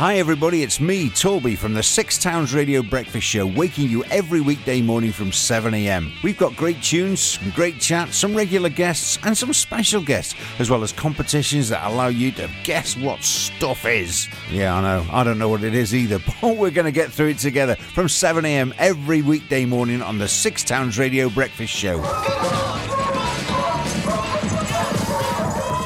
Hi everybody, it's me, Toby, from the Six Towns Radio Breakfast Show, waking you every weekday morning from 7am. We've got great tunes, some great chats, some regular guests, and some special guests, as well as competitions that allow you to guess what stuff is. Yeah, I know, I don't know what it is either, but we're going to get through it together from 7am every weekday morning on the Six Towns Radio Breakfast Show.